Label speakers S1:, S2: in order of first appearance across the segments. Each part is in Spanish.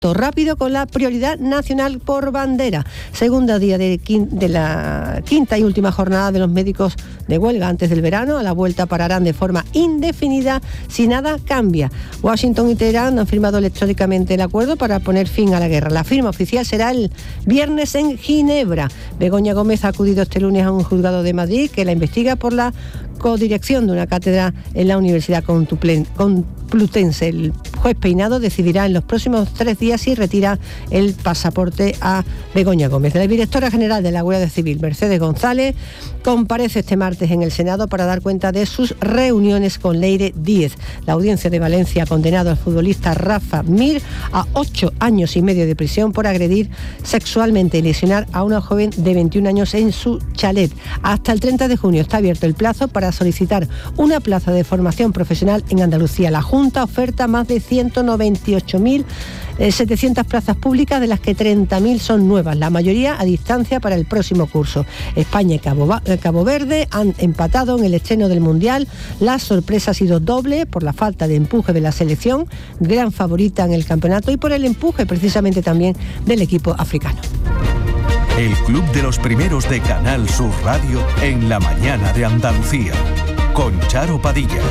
S1: rápido con la prioridad nacional por bandera. Segundo día de la quinta y última jornada de los médicos de huelga antes del verano. A la vuelta pararán de forma indefinida si nada cambia. Washington y Teherán han firmado electrónicamente el acuerdo para poner fin a la guerra. La firma oficial será el viernes en Ginebra. Begoña Gómez ha acudido este lunes a un juzgado de Madrid que la investiga por la codirección de una cátedra en la Universidad Complutense. El juez Peinado decidirá en los próximos 3 días si retira el pasaporte a Begoña Gómez. La directora general de la Guardia Civil, Mercedes González, comparece este martes en el Senado para dar cuenta de sus reuniones con Leire Díez. La audiencia de Valencia ha condenado al futbolista Rafa Mir a 8 años y medio de prisión por agredir sexualmente y lesionar a una joven de 21 años en su chalet. Hasta el 30 de junio está abierto el plazo para solicitar una plaza de formación profesional en Andalucía. La Junta oferta más de 198.700 plazas públicas, de las que 30.000 son nuevas, la mayoría a distancia para el próximo curso. España y Cabo Verde han empatado en el estreno del Mundial. La sorpresa ha sido doble por la falta de empuje de la selección, gran favorita en el campeonato, y por el empuje precisamente también del equipo africano.
S2: El Club de los Primeros de Canal Sur Radio en la mañana de Andalucía, con Charo Padilla.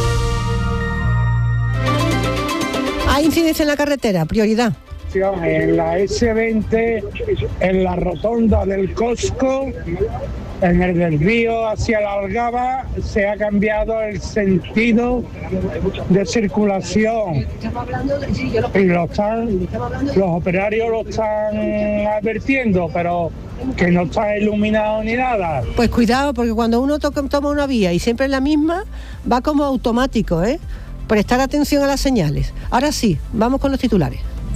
S1: Hay incidencia en la carretera, prioridad.
S3: En la S20, en la rotonda del Cosco, en el desvío hacia la Algaba, se ha cambiado el sentido de circulación. Y los operarios lo están advirtiendo, pero que no está iluminado ni nada.
S1: Pues cuidado, porque cuando uno toma una vía y siempre es la misma, va como automático, ¿eh? Prestar atención a las señales. Ahora sí, vamos con los titulares.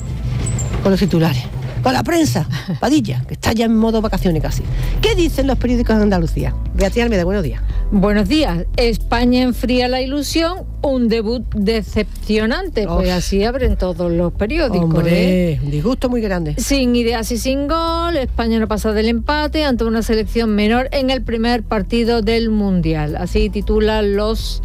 S1: Con la prensa, Padilla, que está ya en modo vacaciones casi. ¿Qué dicen los periódicos de Andalucía? Beatriz Almeida, buenos días.
S4: Buenos días. España enfría la ilusión, un debut decepcionante. Pues así abren todos los periódicos.
S1: Hombre, un disgusto muy grande.
S4: Sin ideas y sin gol, España no pasa del empate ante una selección menor en el primer partido del Mundial. Así titulan los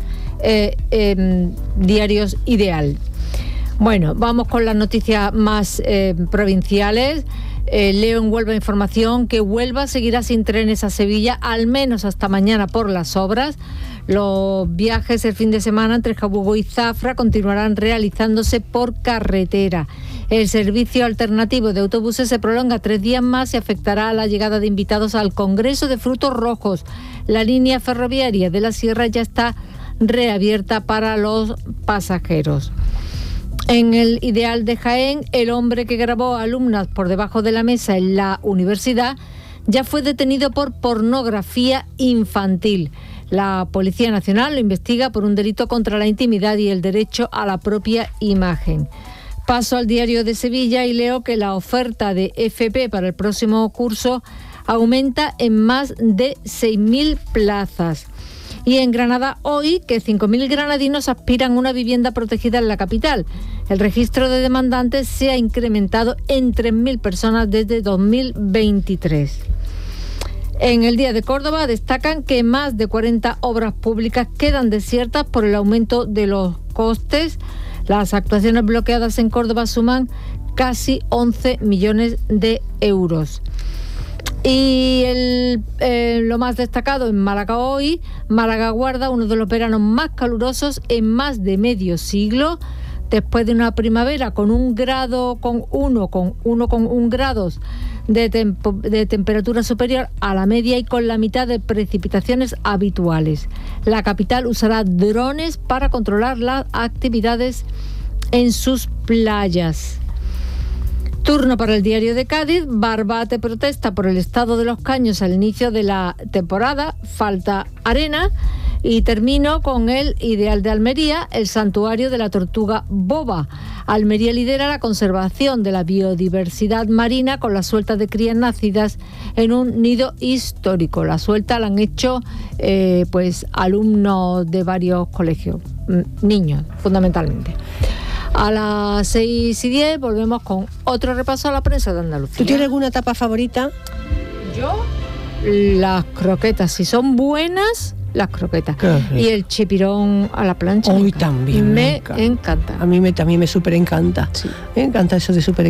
S4: diarios Ideal. Bueno, vamos con las noticias más provinciales. Leo en Huelva Información que Huelva seguirá sin trenes a Sevilla, al menos hasta mañana por las obras. Los viajes el fin de semana entre Jabugo y Zafra continuarán realizándose por carretera. El servicio alternativo de autobuses se prolonga 3 días más y afectará a la llegada de invitados al Congreso de Frutos Rojos. La línea ferroviaria de la Sierra ya está reabierta para los pasajeros. En el Ideal de Jaén, el hombre que grabó a alumnas por debajo de la mesa en la universidad ya fue detenido por pornografía infantil. La Policía Nacional lo investiga por un delito contra la intimidad y el derecho a la propia imagen. Paso al Diario de Sevilla y leo que la oferta de FP para el próximo curso aumenta en más de 6.000 plazas. Y en Granada hoy, que 5.000 granadinos aspiran a una vivienda protegida en la capital. El registro de demandantes se ha incrementado en 3.000 personas desde 2023. En el Día de Córdoba destacan que más de 40 obras públicas quedan desiertas por el aumento de los costes. Las actuaciones bloqueadas en Córdoba suman casi 11 millones de euros. Y lo más destacado en Málaga hoy, Málaga guarda uno de los veranos más calurosos en más de medio siglo. Después de una primavera con 1,1 grados de temperatura superior a la media y con la mitad de precipitaciones habituales. La capital usará drones para controlar las actividades en sus playas. Turno para el Diario de Cádiz. Barbate protesta por el estado de los caños al inicio de la temporada. Falta arena. Y termino con el Ideal de Almería, el santuario de la tortuga boba. Almería lidera la conservación de la biodiversidad marina con la suelta de crías nacidas en un nido histórico. La suelta la han hecho alumnos de varios colegios, niños fundamentalmente. A las 6:10 volvemos con otro repaso a la prensa de Andalucía.
S1: ¿Tú tienes alguna etapa favorita?
S4: Yo, las croquetas, si son buenas, las croquetas.
S1: Qué
S4: Y el chipirón a la plancha.
S1: Hoy también
S4: me encanta.
S1: A mí también me súper encanta.
S4: Sí.
S1: Me encanta eso de súper